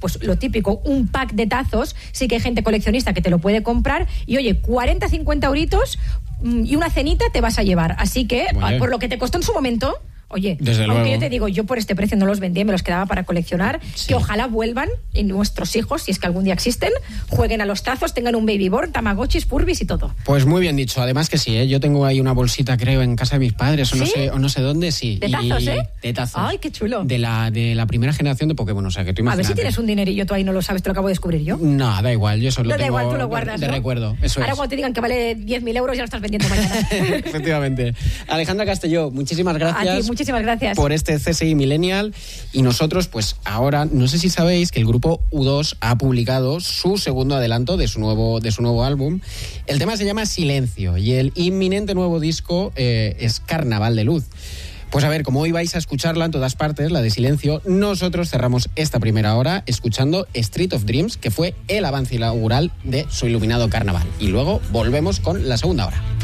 pues lo típico, un pack de tazos, sí que hay gente coleccionista que te lo puede comprar, y oye, 40-50 euritos y una cenita te vas a llevar. Así que, por lo que te costó en su momento... Oye, desde aunque luego. yo te digo, yo por este precio no los vendía, me los quedaba para coleccionar, sí. Que ojalá vuelvan y nuestros hijos, si es que algún día existen, jueguen a los tazos, tengan un babyborn, tamagotchis, Furbies y todo. Pues muy bien dicho, además que sí, yo tengo ahí una bolsita, creo, en casa de mis padres, ¿Sí? o no sé dónde, sí. ¿De tazos, De tazos. Ay, qué chulo. De la primera generación de Pokémon, o sea, que tú imagínate. A ver si tienes un dinerillo, tú ahí no lo sabes, te lo acabo de descubrir yo. No, da igual, yo solo no, tengo da igual, tú lo guardas, de ¿no? recuerdo, eso Ahora es. cuando te digan que vale 10.000 euros ya lo estás vendiendo mañana. Efectivamente. Alejandra Castelló, muchísimas gracias. A ti, muchísimas gracias. Por este CSI Millennial, y nosotros pues ahora, no sé si sabéis que el grupo U2 ha publicado su segundo adelanto de su nuevo álbum. El tema se llama Silencio y el inminente nuevo disco es Carnaval de Luz. Pues a ver, como hoy vais a escucharla en todas partes, la de Silencio, nosotros cerramos esta primera hora escuchando Street of Dreams, que fue el avance inaugural de su iluminado carnaval, y luego volvemos con la segunda hora.